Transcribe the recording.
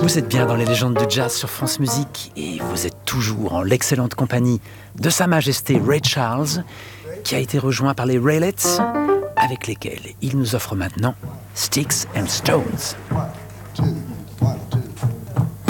Vous êtes bien dans les légendes du jazz sur France Musique et vous êtes toujours en l'excellente compagnie de Sa Majesté Ray Charles, qui a été rejoint par les Raelettes, avec lesquels il nous offre maintenant Sticks and Stones. 1,